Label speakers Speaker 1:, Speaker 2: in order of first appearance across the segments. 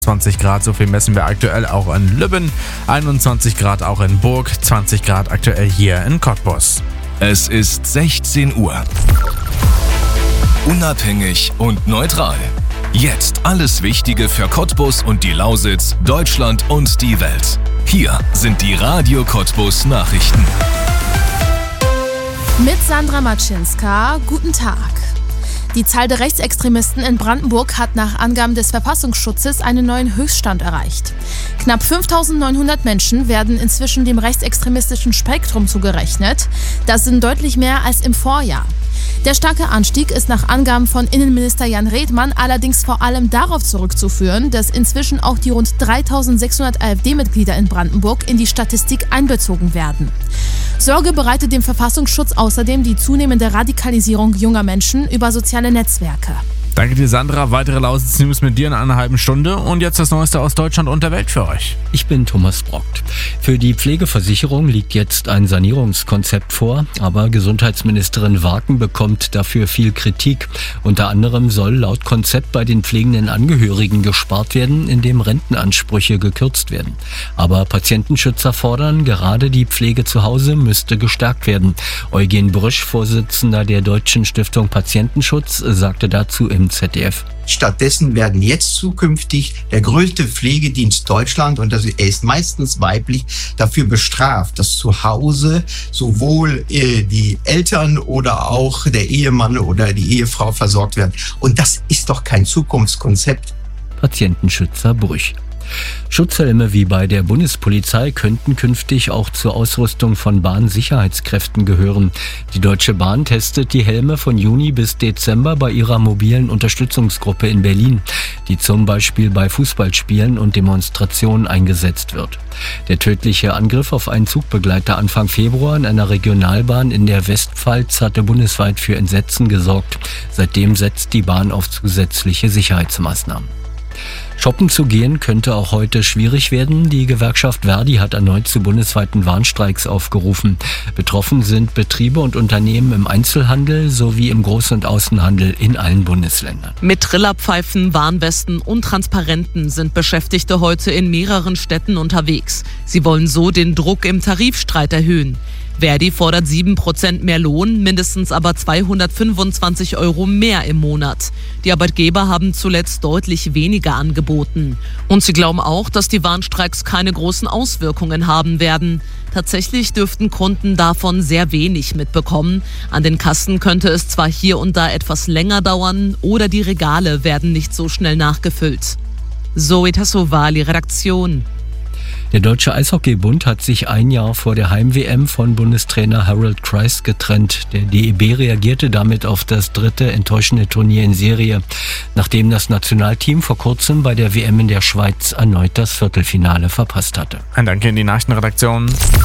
Speaker 1: 20 Grad, so viel messen wir aktuell auch in Lübben, 21 Grad auch in Burg, 20 Grad aktuell hier in Cottbus.
Speaker 2: Es ist 16 Uhr. Unabhängig und neutral. Jetzt alles Wichtige für Cottbus und die Lausitz, Deutschland und die Welt. Hier sind die Radio Cottbus Nachrichten.
Speaker 3: Mit Sandra Matschinska, guten Tag. Die Zahl der Rechtsextremisten in Brandenburg hat nach Angaben des Verfassungsschutzes einen neuen Höchststand erreicht. Knapp 5.900 Menschen werden inzwischen dem rechtsextremistischen Spektrum zugerechnet. Das sind deutlich mehr als im Vorjahr. Der starke Anstieg ist nach Angaben von Innenminister Jan Redmann allerdings vor allem darauf zurückzuführen, dass inzwischen auch die rund 3.600 AfD-Mitglieder in Brandenburg in die Statistik einbezogen werden. Sorge bereitet dem Verfassungsschutz außerdem die zunehmende Radikalisierung junger Menschen über soziale Netzwerke.
Speaker 1: Danke dir, Sandra. Weitere Lausitz-News mit dir in einer halben Stunde. Und jetzt das Neueste aus Deutschland und der Welt für euch.
Speaker 4: Ich bin Thomas Brockt. Für die Pflegeversicherung liegt jetzt ein Sanierungskonzept vor, aber Gesundheitsministerin Waken bekommt dafür viel Kritik. Unter anderem soll laut Konzept bei den pflegenden Angehörigen gespart werden, indem Rentenansprüche gekürzt werden. Aber Patientenschützer fordern, gerade die Pflege zu Hause müsste gestärkt werden. Eugen Brüsch, Vorsitzender der Deutschen Stiftung Patientenschutz, sagte dazu im ZDF.
Speaker 5: Stattdessen werden jetzt zukünftig der größte Pflegedienst Deutschland, und er ist meistens weiblich, dafür bestraft, dass zu Hause sowohl die Eltern oder auch der Ehemann oder die Ehefrau versorgt werden. Und das ist doch kein Zukunftskonzept.
Speaker 4: Patientenschützer Brüch. Schutzhelme wie bei der Bundespolizei könnten künftig auch zur Ausrüstung von Bahnsicherheitskräften gehören. Die Deutsche Bahn testet die Helme von Juni bis Dezember bei ihrer mobilen Unterstützungsgruppe in Berlin, die zum Beispiel bei Fußballspielen und Demonstrationen eingesetzt wird. Der tödliche Angriff auf einen Zugbegleiter Anfang Februar in einer Regionalbahn in der Westpfalz hatte bundesweit für Entsetzen gesorgt. Seitdem setzt die Bahn auf zusätzliche Sicherheitsmaßnahmen. Shoppen zu gehen könnte auch heute schwierig werden. Die Gewerkschaft Verdi hat erneut zu bundesweiten Warnstreiks aufgerufen. Betroffen sind Betriebe und Unternehmen im Einzelhandel sowie im Groß- und Außenhandel in allen Bundesländern.
Speaker 6: Mit Trillerpfeifen, Warnwesten und Transparenten sind Beschäftigte heute in mehreren Städten unterwegs. Sie wollen so den Druck im Tarifstreit erhöhen. Verdi fordert 7% mehr Lohn, mindestens aber 225 € mehr im Monat. Die Arbeitgeber haben zuletzt deutlich weniger angeboten. Und sie glauben auch, dass die Warnstreiks keine großen Auswirkungen haben werden. Tatsächlich dürften Kunden davon sehr wenig mitbekommen. An den Kassen könnte es zwar hier und da etwas länger dauern oder die Regale werden nicht so schnell nachgefüllt. Zoe Tassovali, Redaktion.
Speaker 4: Der Deutsche Eishockeybund hat sich ein Jahr vor der Heim-WM von Bundestrainer Harold Kreis getrennt. Der DEB reagierte damit auf das dritte enttäuschende Turnier in Serie, nachdem das Nationalteam vor kurzem bei der WM in der Schweiz erneut das Viertelfinale verpasst hatte.
Speaker 1: Ein Dank in die Nachrichtenredaktion.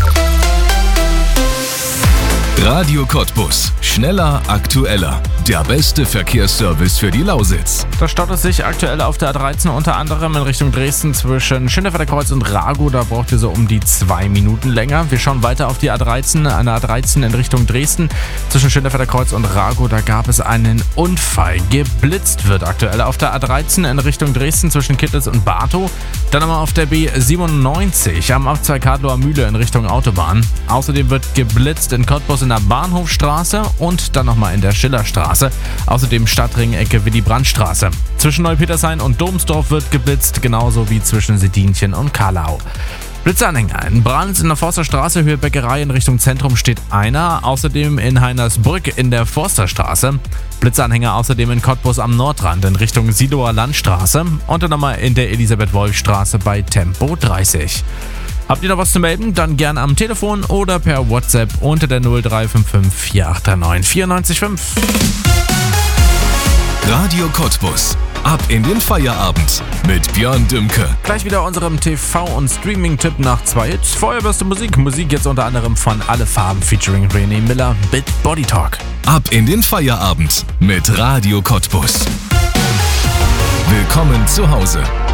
Speaker 2: Radio Cottbus. Schneller, aktueller. Der beste Verkehrsservice für die Lausitz.
Speaker 1: Da staut es sich aktuell auf der A13 unter anderem in Richtung Dresden zwischen Schöneffelder Kreuz und Ragow. Da braucht ihr so um die 2 Minuten länger. Wir schauen weiter auf die A13. An der A13 in Richtung Dresden zwischen Schöneffelder Kreuz und Ragow. Da gab es einen Unfall. Geblitzt wird aktuell auf der A13 in Richtung Dresden zwischen Kittlitz und Bartow. Dann nochmal auf der B97 am Abzweig Kadlower Mühle in Richtung Autobahn. Außerdem wird geblitzt in Cottbus in der Bahnhofstraße und dann nochmal in der Schillerstraße. Außerdem Stadtring-Ecke Willy-Brandt-Straße. Zwischen Neupetershain und Domsdorf wird geblitzt, genauso wie zwischen Sedinchen und Karlau. Blitzanhänger in Brandl in der Forsterstraße, Höhe Bäckerei in Richtung Zentrum steht einer. Außerdem in Heinersbrück in der Forsterstraße. Blitzanhänger außerdem in Cottbus am Nordrand in Richtung Sidower Landstraße. Und dann nochmal in der Elisabeth-Wolf-Straße bei Tempo 30. Habt ihr noch was zu melden? Dann gerne am Telefon oder per WhatsApp unter der 0355 4839 94,5.
Speaker 2: Radio Cottbus. Ab in den Feierabend mit Björn Dümke.
Speaker 1: Gleich wieder unserem TV- und Streaming-Tipp nach 2 Hits. Vorher beste Musik. Musik jetzt unter anderem von Alle Farben featuring René Miller mit Body Talk.
Speaker 2: Ab in den Feierabend mit Radio Cottbus. Willkommen zu Hause.